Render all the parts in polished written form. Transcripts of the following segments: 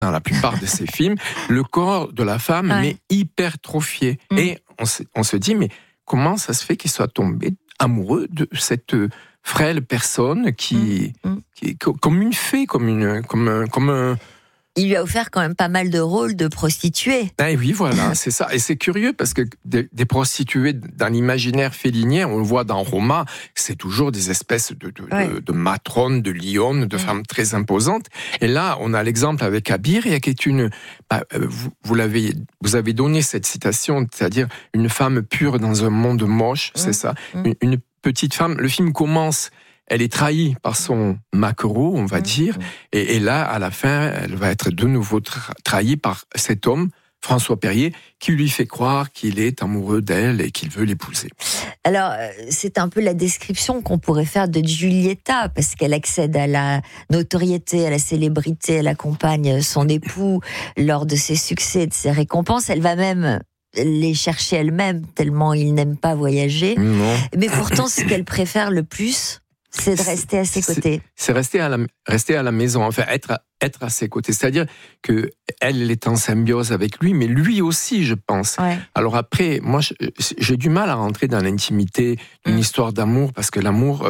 dans la plupart de ses films, le corps de la femme, mais hypertrophié. Et on se dit, mais comment ça se fait qu'il soit tombé amoureux de cette frêle personne qui est comme une fée, comme un... Il lui a offert quand même pas mal de rôles de prostituées. Ah oui, voilà, c'est ça. Et c'est curieux parce que des prostituées dans l'imaginaire félinien, on le voit dans Roma, c'est toujours des espèces de matrones, de lionnes, de femmes très imposantes. Et là, on a l'exemple avec Abiria, qui est une... vous avez donné cette citation, c'est-à-dire une femme pure dans un monde moche, c'est ça. Une petite femme. Le film commence... Elle est trahie par son maquereau, on va dire, et là, à la fin, elle va être de nouveau trahie par cet homme, François Perrier, qui lui fait croire qu'il est amoureux d'elle et qu'il veut l'épouser. Alors, c'est un peu la description qu'on pourrait faire de Giulietta, parce qu'elle accède à la notoriété, à la célébrité, elle accompagne son époux lors de ses succès, de ses récompenses. Elle va même les chercher elle-même, tellement il n'aime pas voyager. Non. Mais pourtant, ce qu'elle préfère le plus, c'est de rester à ses côtés. C'est rester à la maison, enfin être à ses côtés. C'est-à-dire que elle est en symbiose avec lui, mais lui aussi, je pense. Ouais. Alors après, moi, j'ai du mal à rentrer dans l'intimité d'une histoire d'amour, parce que l'amour,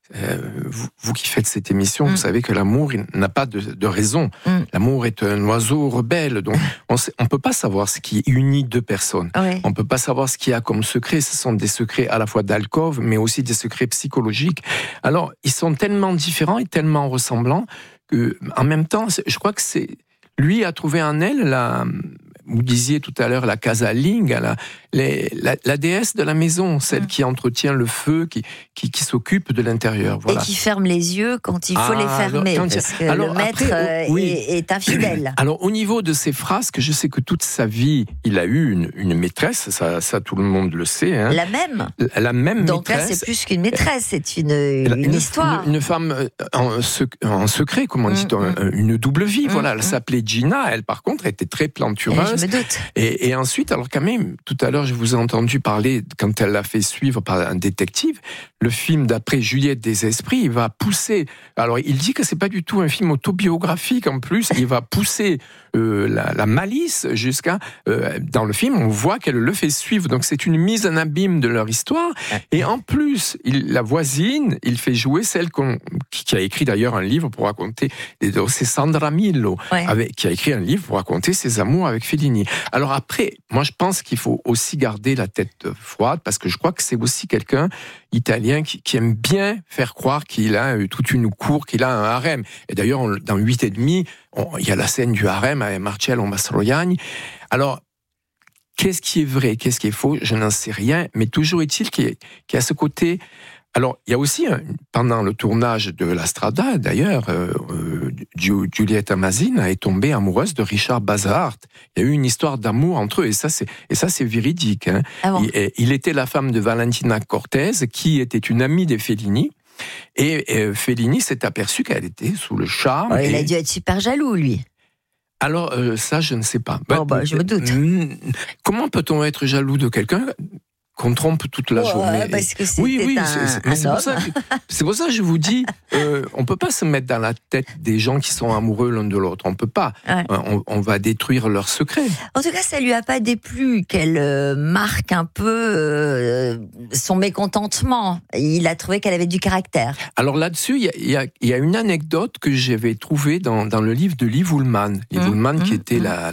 vous qui faites cette émission, vous savez que l'amour il n'a pas de raison. L'amour est un oiseau rebelle, donc on peut pas savoir ce qui unit deux personnes. Ouais. On peut pas savoir ce qu'il y a comme secret. Ce sont des secrets à la fois d'alcôve, mais aussi des secrets psychologiques. Alors, ils sont tellement différents et tellement ressemblants que, en même temps, je crois que lui a trouvé en elle vous disiez tout à l'heure la casalinga, la déesse de la maison, celle qui entretient le feu, qui s'occupe de l'intérieur. Voilà. Et qui ferme les yeux quand il faut les fermer, parce que le maître est infidèle. Alors au niveau de ses frasques, je sais que toute sa vie, il a eu une maîtresse, ça tout le monde le sait. Hein. La même Donc maîtresse. Là c'est plus qu'une maîtresse, c'est une histoire. Une femme en secret, comment dit-on, une double vie. Voilà, elle s'appelait Gina, elle par contre était très plantureuse. Je me doute. Et ensuite, alors quand même, tout à l'heure, je vous ai entendu parler, quand elle l'a fait suivre par un détective, le film d'après Juliette des Esprits, il va pousser... Alors, il dit que c'est pas du tout un film autobiographique, en plus, il va pousser la malice jusqu'à... dans le film, on voit qu'elle le fait suivre, donc c'est une mise en abîme de leur histoire, et en plus, la voisine, il fait jouer celle qui a écrit d'ailleurs un livre pour raconter... C'est Sandra Millo, qui a écrit un livre pour raconter ses amours avec Fellini. Alors après, moi je pense qu'il faut aussi garder la tête froide, parce que je crois que c'est aussi quelqu'un italien qui aime bien faire croire qu'il a toute une cour, qu'il a un harem. Et d'ailleurs, dans 8 et demi, il y a la scène du harem avec Marcello Mastroianni. Alors, qu'est-ce qui est vrai, qu'est-ce qui est faux, je n'en sais rien, mais toujours est-il qu'il y a ce côté... Alors, il y a aussi, pendant le tournage de La Strada, d'ailleurs, Giulietta Masina est tombée amoureuse de Richard Basehart. Il y a eu une histoire d'amour entre eux, et ça, c'est véridique. Hein. Ah bon. Il était la femme de Valentina Cortez, qui était une amie de Fellini. Et Fellini s'est aperçu qu'elle était sous le charme. Oh, il a dû être super jaloux, lui. Alors, ça, je ne sais pas. Je me doute. Comment peut-on être jaloux de quelqu'un qu'on trompe toute la journée? Parce que c'est pour ça que je vous dis, on peut pas se mettre dans la tête des gens qui sont amoureux l'un de l'autre. On peut pas. Ouais. On va détruire leurs secrets. En tout cas, ça lui a pas déplu qu'elle marque un peu son mécontentement. Il a trouvé qu'elle avait du caractère. Alors là-dessus, il y a une anecdote que j'avais trouvée dans le livre de Liv Ullmann. Liv Ullmann qui était la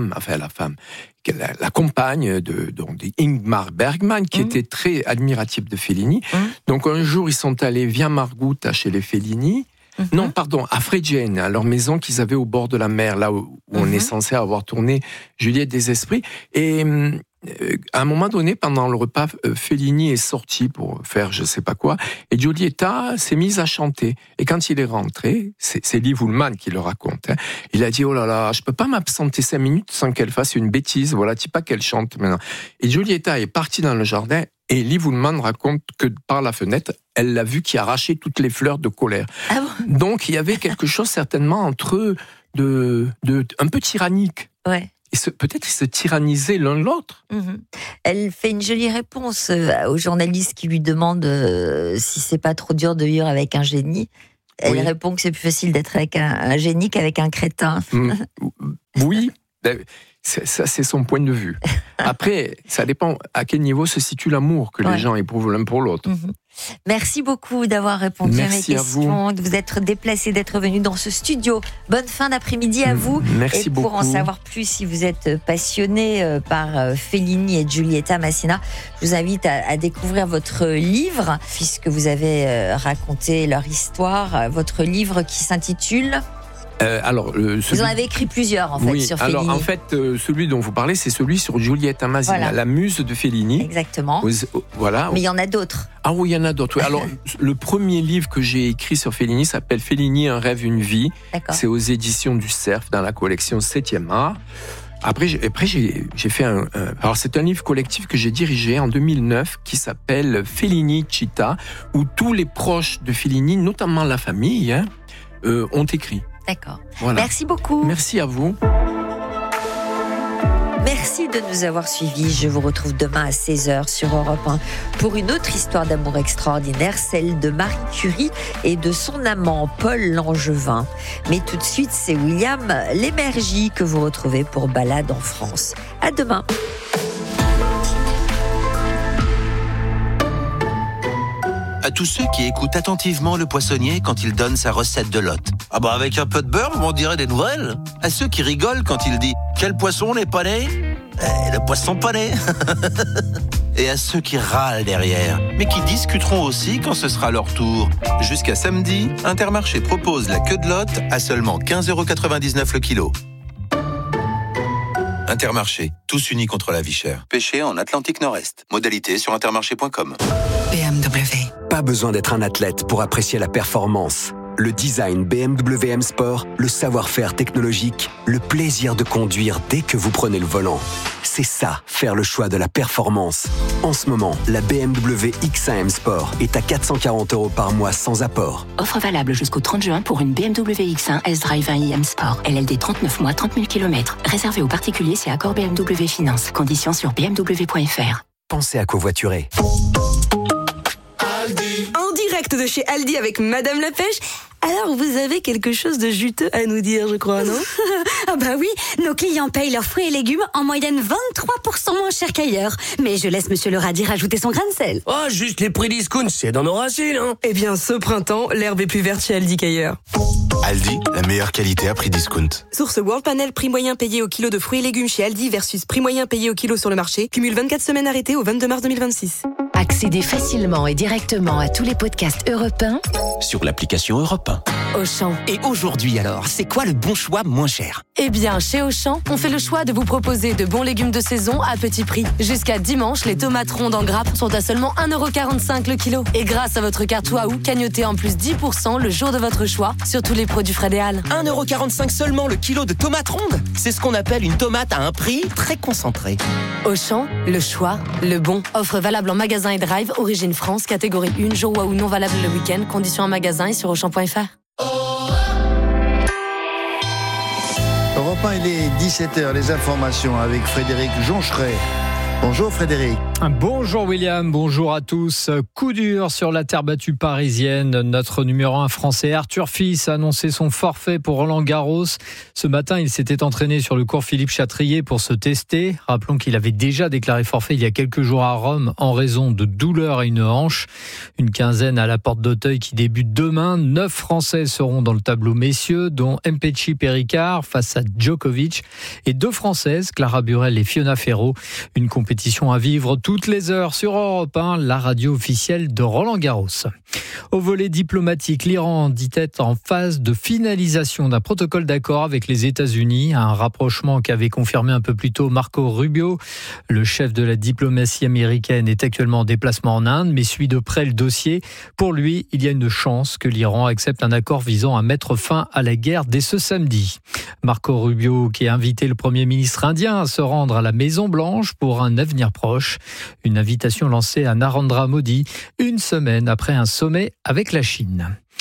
compagne de Ingmar Bergman, qui était très admiratif de Fellini. Donc un jour, ils sont allés via Margutta chez les Fellini. Non, pardon, à Fregene, à leur maison qu'ils avaient au bord de la mer, là où on est censé avoir tourné Juliette des Esprits. Et à un moment donné, pendant le repas, Fellini est sorti pour faire je sais pas quoi, et Giulietta s'est mise à chanter. Et quand il est rentré, c'est Liv Ullmann qui le raconte, hein, il a dit « Oh là là, je peux pas m'absenter 5 minutes sans qu'elle fasse une bêtise, voilà, dis pas qu'elle chante maintenant. » Et Giulietta est partie dans le jardin, et Liv Ullmann raconte que par la fenêtre, elle l'a vu qui arrachait toutes les fleurs de colère. Ah bon? Donc il y avait quelque chose certainement entre eux un peu tyrannique. Ouais. Peut-être qu'ils se tyrannisaient l'un l'autre. Elle fait une jolie réponse au journaliste qui lui demande si c'est pas trop dur de vivre avec un génie. Elle répond que c'est plus facile d'être avec un génie qu'avec un crétin. Oui, ça c'est son point de vue. Après, ça dépend à quel niveau se situe l'amour que les gens éprouvent l'un pour l'autre. Merci beaucoup d'avoir répondu à mes questions, de vous être déplacé, d'être venu dans ce studio. Bonne fin d'après-midi à vous. Merci beaucoup. Et pour en savoir plus, si vous êtes passionné par Fellini et Giulietta Masina, je vous invite à découvrir votre livre, puisque vous avez raconté leur histoire. Votre livre qui s'intitule... Vous en avez écrit plusieurs en fait sur Fellini. Alors en fait, celui dont vous parlez, c'est celui sur Giulietta Masina, la muse de Fellini. Exactement. Voilà. Mais il y en a d'autres. Ah oui, il y en a d'autres. Oui. Alors le premier livre que j'ai écrit sur Fellini s'appelle Fellini, un rêve, une vie. C'est aux éditions du Cerf dans la collection 7e art. Après, j'ai fait alors c'est un livre collectif que j'ai dirigé en 2009 qui s'appelle Fellini Città, où tous les proches de Fellini, notamment la famille, ont écrit. D'accord. Voilà. Merci beaucoup. Merci à vous. Merci de nous avoir suivis. Je vous retrouve demain à 16h sur Europe 1 pour une autre histoire d'amour extraordinaire, celle de Marie Curie et de son amant Paul Langevin. Mais tout de suite, c'est William Lémergie que vous retrouvez pour Balade en France. À demain. À tous ceux qui écoutent attentivement le poissonnier quand il donne sa recette de lotte. Ah bah avec un peu de beurre, on dirait des nouvelles. À ceux qui rigolent quand il dit « Quel poisson n'est pas né ?» Le poisson pané. Et à ceux qui râlent derrière, mais qui discuteront aussi quand ce sera leur tour. Jusqu'à samedi, Intermarché propose la queue de lotte à seulement 15,99€ le kilo. Intermarché, tous unis contre la vie chère. Pêché en Atlantique Nord-Est. Modalité sur intermarché.com. BMW. Pas besoin d'être un athlète pour apprécier la performance. Le design BMW M Sport, le savoir-faire technologique, le plaisir de conduire dès que vous prenez le volant. C'est ça, faire le choix de la performance. En ce moment, la BMW X1 M Sport est à 440€ par mois sans apport. Offre valable jusqu'au 30 juin pour une BMW X1 S-Drive 1i M Sport. LLD 39 mois, 30 000 km. Réservé aux particuliers, c'est accord BMW Finance. Conditions sur bmw.fr. Pensez à covoiturer. En direct de chez Aldi avec Madame la Pêche. Alors, vous avez quelque chose de juteux à nous dire, je crois, non? Ah bah oui, nos clients payent leurs fruits et légumes en moyenne 23% moins cher qu'ailleurs. Mais je laisse Monsieur le radis rajouter son grain de sel. Oh, juste les prix discount, c'est dans nos racines, hein. Eh bien, ce printemps, l'herbe est plus verte chez Aldi qu'ailleurs. Aldi, la meilleure qualité à prix discount. Source World Panel, prix moyen payé au kilo de fruits et légumes chez Aldi versus prix moyen payé au kilo sur le marché. Cumule 24 semaines arrêtées au 22 mars 2026. Accédez facilement et directement à tous les podcasts Europe 1 sur l'application Europe 1. Auchan. Et aujourd'hui alors, c'est quoi le bon choix moins cher? Eh bien, chez Auchan, on fait le choix de vous proposer de bons légumes de saison à petit prix. Jusqu'à dimanche, les tomates rondes en grappe sont à seulement 1,45€ le kilo. Et grâce à votre carte Waouh, cagnotez en plus 10% le jour de votre choix sur tous les produits frais des Halles. 1,45€ seulement le kilo de tomates rondes? C'est ce qu'on appelle une tomate à un prix très concentré. Auchan, le choix, le bon. Offre valable en magasin et drive, origine France, catégorie 1, jour Waouh non valable le week-end, conditions en magasin et sur auchan.fr. Europe 1, il est 17h, les informations avec Frédéric Joncheret. Bonjour Frédéric. Bonjour William, bonjour à tous. Coup dur sur la terre battue parisienne. Notre numéro 1 français Arthur Fils a annoncé son forfait pour Roland-Garros. Ce matin, il s'était entraîné sur le court Philippe Chatrier pour se tester. Rappelons qu'il avait déjà déclaré forfait il y a quelques jours à Rome en raison de douleurs à une hanche. Une quinzaine à la porte d'Auteuil qui débute demain. 9 Français seront dans le tableau messieurs, dont Mpetshi Péricard face à Djokovic et 2 Françaises, Clara Burel et Fiona Ferro. Une compétition à vivre toutes les heures sur Europe 1, la radio officielle de Roland-Garros. Au volet diplomatique, l'Iran dit être en phase de finalisation d'un protocole d'accord avec les États-Unis, un rapprochement qu'avait confirmé un peu plus tôt Marco Rubio. Le chef de la diplomatie américaine est actuellement en déplacement en Inde, mais suit de près le dossier. Pour lui, il y a une chance que l'Iran accepte un accord visant à mettre fin à la guerre dès ce samedi. Marco Rubio, qui a invité le Premier ministre indien à se rendre à la Maison-Blanche pour un avenir proche. Une invitation lancée à Narendra Modi une semaine après un sommet avec la Chine.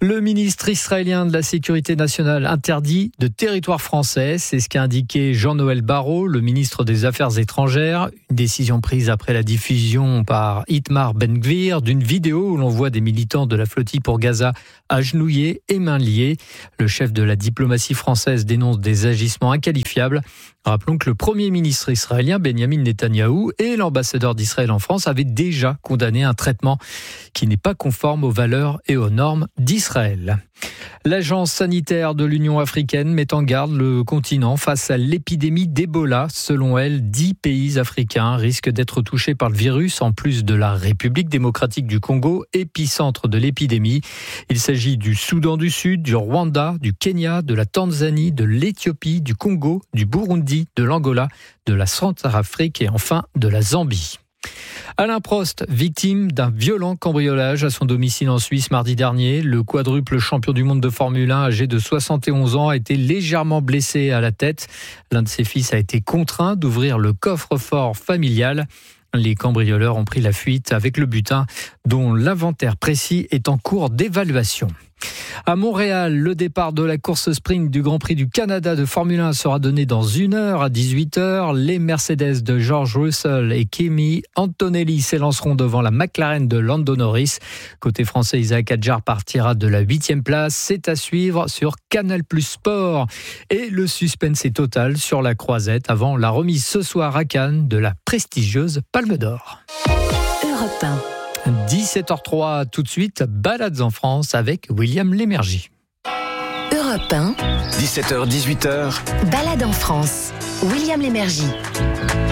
Le ministre israélien de la Sécurité nationale interdit de territoire français. C'est ce qu'a indiqué Jean-Noël Barrot, le ministre des Affaires étrangères. Une décision prise après la diffusion par Itamar Ben-Gvir d'une vidéo où l'on voit des militants de la flottille pour Gaza agenouillés et mains liées. Le chef de la diplomatie française dénonce des agissements inqualifiables. Rappelons que le Premier ministre israélien Benjamin Netanyahou et l'ambassadeur d'Israël en France avaient déjà condamné un traitement qui n'est pas conforme aux valeurs et aux normes d'Israël. L'agence sanitaire de l'Union africaine met en garde le continent face à l'épidémie d'Ebola. Selon elle, 10 pays africains risquent d'être touchés par le virus, en plus de la République démocratique du Congo, épicentre de l'épidémie. Il s'agit du Soudan du Sud, du Rwanda, du Kenya, de la Tanzanie, de l'Éthiopie, du Congo, du Burundi, de l'Angola, de la Centrafrique et enfin de la Zambie. Alain Prost, victime d'un violent cambriolage à son domicile en Suisse mardi dernier. Le quadruple champion du monde de Formule 1, âgé de 71 ans, a été légèrement blessé à la tête. L'un de ses fils a été contraint d'ouvrir le coffre-fort familial. Les cambrioleurs ont pris la fuite avec le butin, dont l'inventaire précis est en cours d'évaluation. À Montréal, le départ de la course sprint du Grand Prix du Canada de Formule 1 sera donné dans 1 heure à 18h. Les Mercedes de George Russell et Kimi Antonelli s'élanceront devant la McLaren de Lando Norris. Côté français, Isaac Hadjar partira de la 8e place. C'est à suivre sur Canal+ Sport. Et le suspense est total sur la croisette avant la remise ce soir à Cannes de la prestigieuse Palme d'Or. Europe 1. 17h03, tout de suite, Balades en France avec William Lémergie. Europe 1. 17h, 18h. Balades en France. William Lémergie.